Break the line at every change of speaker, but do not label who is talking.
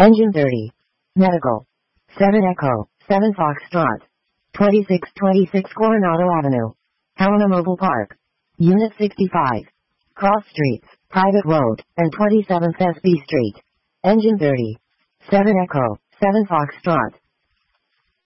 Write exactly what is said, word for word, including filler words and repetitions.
Engine thirty. Medical. seven Echo, seven Foxtrot. twenty-six twenty-six Coronado Avenue. Helena Mobile Park. Unit sixty-five. Cross Streets, Private Road, and twenty-seventh S B Street. Engine thirty. seven Echo, seven Foxtrot.